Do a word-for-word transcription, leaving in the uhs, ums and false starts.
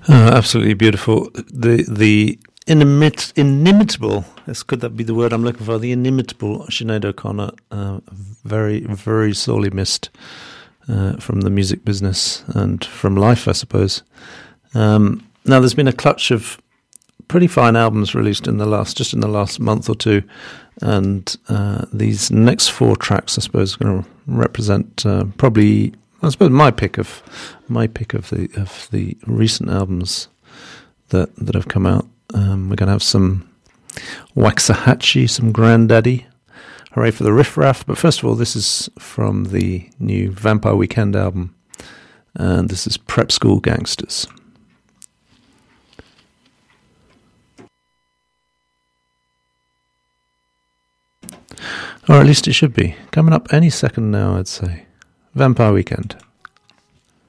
Oh, absolutely beautiful. The the inimit, inimitable, yes, could that be the word I'm looking for? The inimitable Sinead O'Connor, uh, very, very sorely missed uh, from the music business and from life, I suppose. Um, now, there's been a clutch of pretty fine albums released in the last, just in the last month or two, and uh, these next four tracks, I suppose, are going to represent uh, probably, I suppose, my pick of my pick of the of the recent albums that that have come out. Um, we're going to have some Waxahachie, some Grandaddy, hooray for the riff raff. But first of all, this is from the new Vampire Weekend album, and this is Prep School Gangsters. Or at least it should be. Coming up any second now, I'd say. Vampire Weekend.